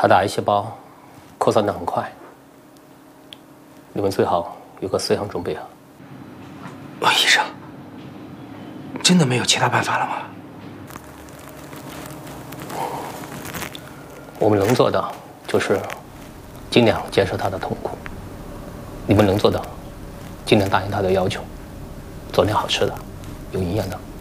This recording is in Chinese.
他的癌细胞扩散得很快，你们最好有个思想准备啊。 医生，真的没有其他办法了吗？ 我们能做的就是尽量减少他的痛苦。你们能做的，尽量答应他的要求，做点好吃的，有营养的。